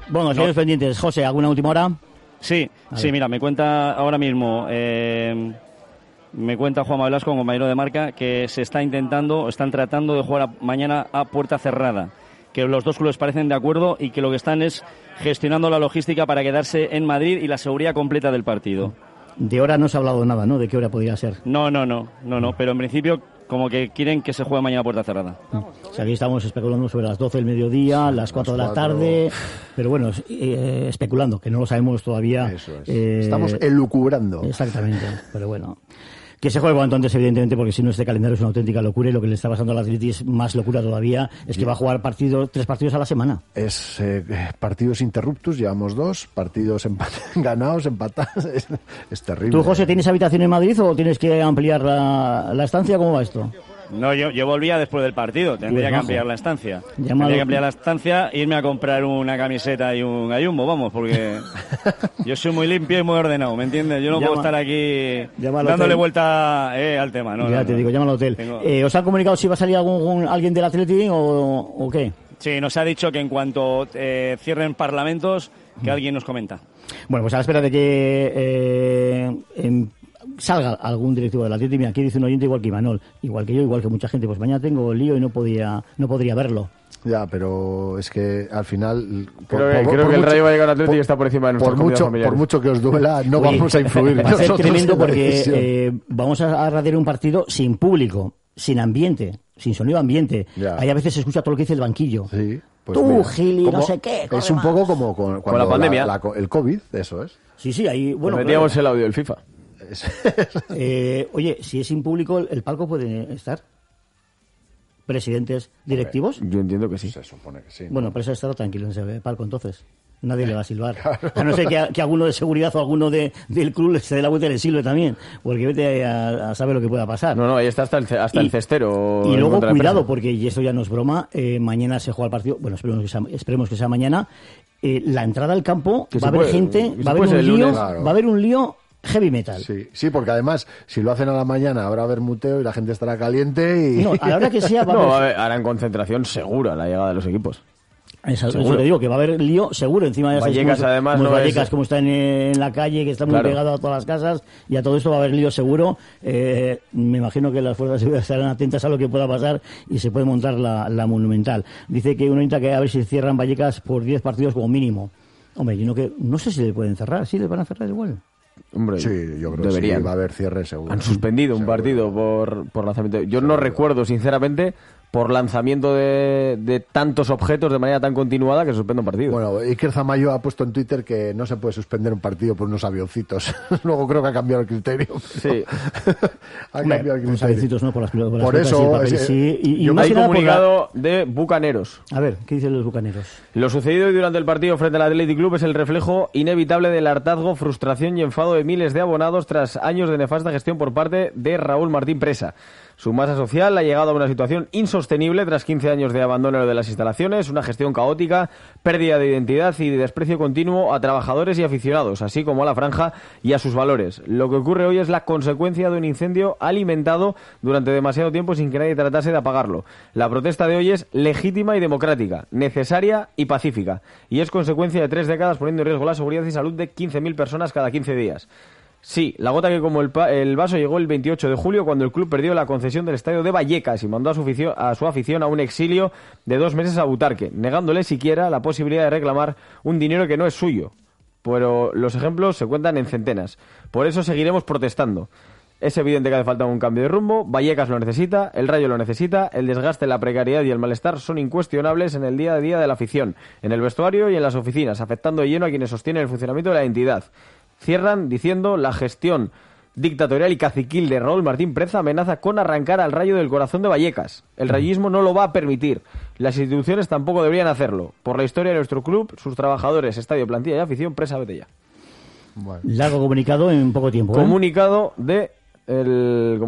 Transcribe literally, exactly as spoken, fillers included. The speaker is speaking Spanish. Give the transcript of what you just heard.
Bueno, seguimos no. pendientes. José, ¿alguna última hora? Sí, sí, mira, me cuenta ahora mismo, eh, me cuenta Juanma Velasco, compañero de marca, que se está intentando, están tratando de jugar a, mañana a puerta cerrada, que los dos clubes parecen de acuerdo y que lo que están es gestionando la logística para quedarse en Madrid y la seguridad completa del partido. De hora no se ha hablado nada, ¿no? ¿De qué hora podría ser? No, no, no, no, no, pero en principio como que quieren que se juegue mañana a puerta cerrada. O sea, aquí estamos especulando sobre las doce del mediodía, las cuatro de la tarde, pero bueno, eh, especulando, que no lo sabemos todavía. Eso es. Eh, estamos elucubrando. Exactamente, pero bueno. Que se juegue cuanto antes, evidentemente, porque si no este calendario es una auténtica locura y lo que le está pasando al Atleti es más locura todavía, es que va a jugar partidos, tres partidos a la semana. Es eh, partidos interruptus, llevamos dos, partidos empat- ganados, empatados, es, es terrible. ¿Tú, José, tienes habitación en Madrid o tienes que ampliar la, la estancia? ¿Cómo va esto? No, yo, yo volvía después del partido, tendría pues que ampliar la estancia. Llamado... Tendría que ampliar la estancia e irme a comprar una camiseta y un gallumbo, vamos, porque yo soy muy limpio y muy ordenado, ¿me entiendes? Yo no Llama... puedo estar aquí dándole hotel. vuelta eh, al tema, ¿no? Ya no, te no. digo, llama al hotel. Tengo... Eh, ¿Os han comunicado si va a salir algún alguien del Atleti o, o qué? Sí, nos ha dicho que en cuanto eh, cierren parlamentos, que mm. alguien nos comenta. Bueno, pues a la espera de que... Eh, en... salga algún directivo de la Atleti. Mira, aquí dice un oyente igual que Imanol, igual que yo, igual que mucha gente, pues mañana tengo lío y no podía no podría verlo. Ya, pero es que al final por, creo, que, por, creo por que mucho, el Rayo Vallecano Atleti por, está por encima de nuestros por mucho por mucho que os duela no Oye, vamos a influir. Va a ser tremendo porque eh, vamos a radiar un partido sin público, sin ambiente, sin sonido ambiente. Ya. Ahí a veces se escucha todo lo que dice el banquillo. Sí. Pues tú, mira, Gili, no sé qué. Es un más. poco como con, con la pandemia, la, la, el COVID, eso es. Sí, sí, ahí bueno. Pues metíamos claro. el audio del FIFA. eh, oye, si es sin público, ¿el palco puede estar? ¿Presidentes directivos? Yo entiendo que sí. Se supone que sí. ¿No? Bueno, pero eso ha estado tranquilo en ese palco entonces. Nadie le va a silbar. Claro. A no ser que, que alguno de seguridad o alguno de, del club se dé la vuelta y le silbe también. Porque vete a, a saber lo que pueda pasar. No, no, ahí está hasta el, hasta y, el cestero. Y luego, cuidado, porque, y esto ya no es broma, eh, mañana se juega el partido. Bueno, esperemos que sea, esperemos que sea mañana. Eh, la entrada al campo, va a haber puede, gente, va a haber un lío, claro. va a haber un lío heavy metal. Sí, sí, porque además, si lo hacen a la mañana, habrá bermuteo y la gente estará caliente y... No, a la hora que sea... Va no, a haber... harán concentración segura la llegada de los equipos. Eso, eso te digo, que va a haber lío seguro encima de Vallecas, como, además, como no Vallecas, es... como está en, en la calle, que está muy claro. pegado a todas las casas, y a todo esto va a haber lío seguro. Eh, me imagino que las fuerzas de seguridad estarán atentas a lo que pueda pasar y se puede montar la, la Monumental. Dice que uno intenta que a ver si cierran Vallecas por diez partidos como mínimo. Hombre, yo no, que, no sé si le pueden cerrar, ¿sí le van a cerrar igual? Hombre, sí, yo creo deberían. que sí, va a haber cierre seguro. Han suspendido un seguro. partido por, por lanzamiento. Yo seguro. no recuerdo, sinceramente, por lanzamiento de, de tantos objetos de manera tan continuada que se suspenda un partido. Bueno, Iker Zamayo ha puesto en Twitter que no se puede suspender un partido por unos avioncitos. Luego creo que ha cambiado el criterio. Sí. ha cambiado el criterio. Avioncitos, ¿no? Por, las, por, las por eso, y papel, es, sí. y, y yo hay comunicado la... de Bucaneros. A ver, ¿qué dicen los Bucaneros? Lo sucedido hoy durante el partido frente al Athletic Club es el reflejo inevitable del hartazgo, frustración y enfado de miles de abonados tras años de nefasta gestión por parte de Raúl Martín Presa. Su masa social ha llegado a una situación insostenible tras quince años de abandono de las instalaciones, una gestión caótica, pérdida de identidad y de desprecio continuo a trabajadores y aficionados, así como a la franja y a sus valores. Lo que ocurre hoy es la consecuencia de un incendio alimentado durante demasiado tiempo sin que nadie tratase de apagarlo. La protesta de hoy es legítima y democrática, necesaria y pacífica, y es consecuencia de tres décadas poniendo en riesgo la seguridad y salud de quince mil personas cada quince días. Sí, la gota que como el, pa- el vaso llegó el veintiocho de julio cuando el club perdió la concesión del estadio de Vallecas y mandó a su, afición, a su afición a un exilio de dos meses a Butarque, negándole siquiera la posibilidad de reclamar un dinero que no es suyo. Pero los ejemplos se cuentan en centenas. Por eso seguiremos protestando. Es evidente que hace falta un cambio de rumbo, Vallecas lo necesita, el Rayo lo necesita, el desgaste, la precariedad y el malestar son incuestionables en el día a día de la afición, en el vestuario y en las oficinas, afectando de lleno a quienes sostienen el funcionamiento de la entidad. Cierran diciendo la gestión dictatorial y caciquil de Raúl Martín Presa amenaza con arrancar al Rayo del corazón de Vallecas. El rayismo no lo va a permitir. Las instituciones tampoco deberían hacerlo. Por la historia de nuestro club, sus trabajadores, estadio, plantilla y afición, Presa, vete ya. Bueno. Largo comunicado en poco tiempo. ¿eh? Comunicado de... El